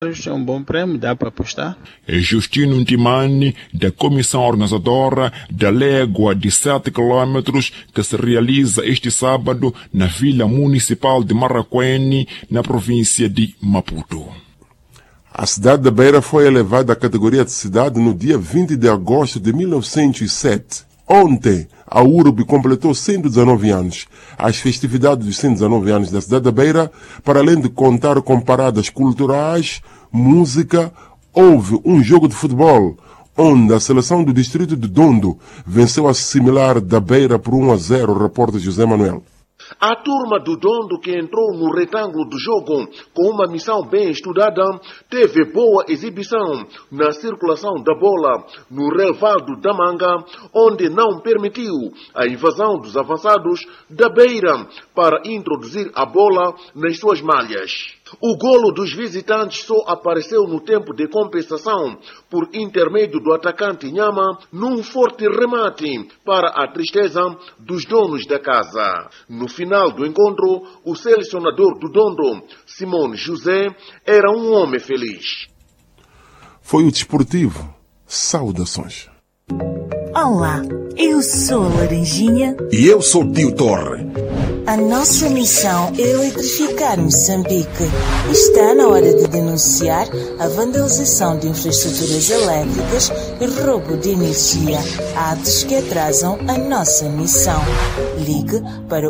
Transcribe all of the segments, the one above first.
É um bom prêmio, dá para apostar? Justino Ntimani, da comissão organizadora da légua de 7 quilômetros que se realiza este sábado na Vila Municipal de Maracuene, na província de Maputo. A cidade da Beira foi elevada à categoria de cidade no dia 20 de agosto de 1907. Ontem, a URB completou 119 anos. As festividades dos 119 anos da cidade da Beira, para além de contar com paradas culturais, música, houve um jogo de futebol, onde a seleção do distrito de Dondo venceu a similar da Beira por 1-0, repórter José Manuel. A turma do Dondo, que entrou no retângulo do jogo com uma missão bem estudada, teve boa exibição na circulação da bola no relvado da Manga, onde não permitiu a invasão dos avançados da Beira para introduzir a bola nas suas malhas. O golo dos visitantes só apareceu no tempo de compensação por intermédio do atacante Nhama num forte remate para a tristeza dos donos da casa. No final do encontro, o selecionador do Dondo, Simone José, era um homem feliz. Foi o desportivo. Saudações. Olá, eu sou a Laranjinha. E eu sou o Tio Torre. A nossa missão é eletrificar Moçambique. Está na hora de denunciar a vandalização de infraestruturas elétricas e roubo de energia, atos que atrasam a nossa missão. Ligue para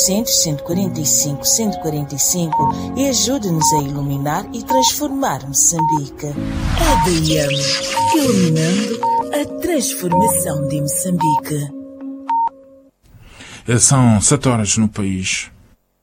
800-145-145 e ajude-nos a iluminar e transformar Moçambique. EDM, iluminando a transformação de Moçambique. São 7 horas no país.